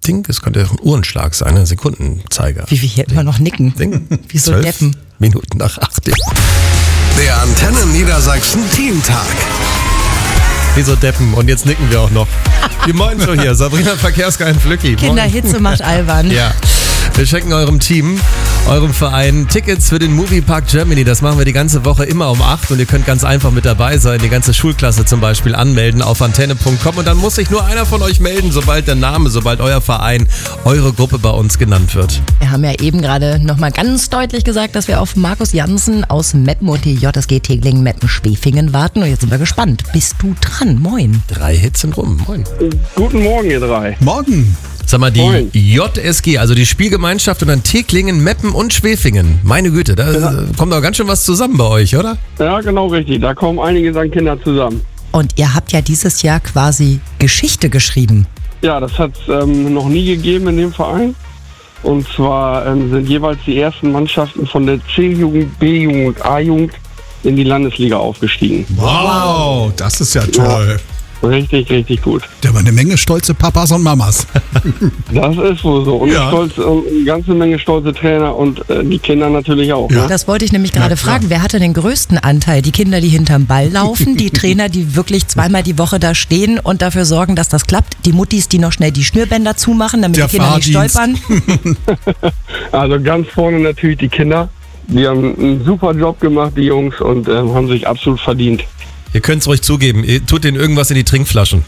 Ding, es könnte auch ein Uhrenschlag sein, ein Sekundenzeiger. Wie wir hier immer noch nicken. Ding. Wie so 12 Deppen. Minuten nach 8. Der Antenne Niedersachsen Teamtag. Wie so Deppen. Und jetzt nicken wir auch noch. Wie moin so hier, Sabrina Verkehrsgeil Flücki. Kinderhitze macht albern. Ja. Wir schenken eurem Team, eurem Verein Tickets für den Moviepark Germany. Das machen wir die ganze Woche immer um 8 und ihr könnt ganz einfach mit dabei sein. Die ganze Schulklasse zum Beispiel anmelden auf antenne.com und dann muss sich nur einer von euch melden, sobald euer Verein, eure Gruppe bei uns genannt wird. Wir haben ja eben gerade nochmal ganz deutlich gesagt, dass wir auf Markus Jansen aus Meppen und die JSG Teglingen Meppen Schwefingen warten und jetzt sind wir gespannt. Bist du dran? Moin. 3 Hits sind rum. Moin. Guten Morgen, ihr drei. Morgen. Sag mal, die Moin. JSG, also die Spielgemeinschaft und dann Teglingen, Meppen und Schwefingen. Meine Güte, da kommt doch ganz schön was zusammen bei euch, oder? Ja, genau richtig. Da kommen einige an Kinder zusammen. Und ihr habt ja dieses Jahr quasi Geschichte geschrieben. Ja, das hat es noch nie gegeben in dem Verein. Und zwar sind jeweils die ersten Mannschaften von der C-Jugend, B-Jugend und A-Jugend in die Landesliga aufgestiegen. Wow, das ist ja toll. Richtig, richtig gut. Da haben wir eine Menge stolze Papas und Mamas. Das ist wohl so. Und Ja. eine ganze Menge stolze Trainer und die Kinder natürlich auch. Ja. Ne? Das wollte ich nämlich gerade Na klar. fragen. Wer hatte den größten Anteil? Die Kinder, die hinterm Ball laufen, die Trainer, die wirklich zweimal die Woche da stehen und dafür sorgen, dass das klappt, die Muttis, die noch schnell die Schnürbänder zumachen, damit Der die Kinder nicht Fahrdienst. stolpern. Also ganz vorne natürlich die Kinder. Die haben einen super Job gemacht, die Jungs, und haben sich absolut verdient. Ihr könnt es ruhig zugeben, ihr tut denen irgendwas in die Trinkflaschen.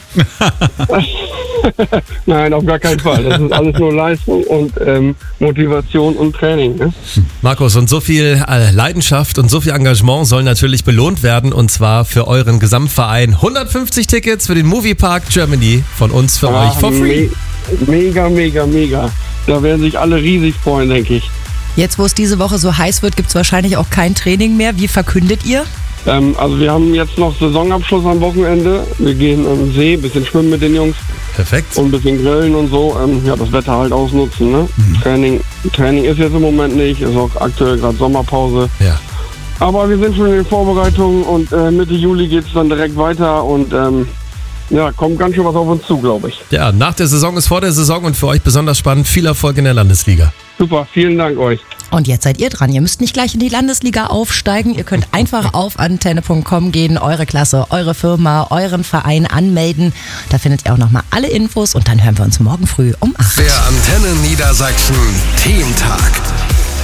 Nein, auf gar keinen Fall. Das ist alles nur Leistung und Motivation und Training. Ne? Markus, und so viel Leidenschaft und so viel Engagement soll natürlich belohnt werden und zwar für euren Gesamtverein. 150 Tickets für den Moviepark Germany von uns für euch for free. Mega, mega, mega. Da werden sich alle riesig freuen, denke ich. Jetzt, wo es diese Woche so heiß wird, gibt es wahrscheinlich auch kein Training mehr. Wie verkündet ihr? Also wir haben jetzt noch Saisonabschluss am Wochenende. Wir gehen am See, ein bisschen schwimmen mit den Jungs Perfekt. und ein bisschen grillen und so. Ja, das Wetter halt ausnutzen. Ne? Training ist jetzt im Moment nicht, ist auch aktuell gerade Sommerpause. Ja. Aber wir sind schon in den Vorbereitungen und Mitte Juli geht es dann direkt weiter und kommt ganz schön was auf uns zu, glaube ich. Ja, nach der Saison ist vor der Saison und für euch besonders spannend. Viel Erfolg in der Landesliga. Super, vielen Dank euch. Und jetzt seid ihr dran. Ihr müsst nicht gleich in die Landesliga aufsteigen. Ihr könnt einfach auf antenne.com gehen, eure Klasse, eure Firma, euren Verein anmelden. Da findet ihr auch nochmal alle Infos und dann hören wir uns morgen früh um 8. Der Antenne Niedersachsen Teamtag.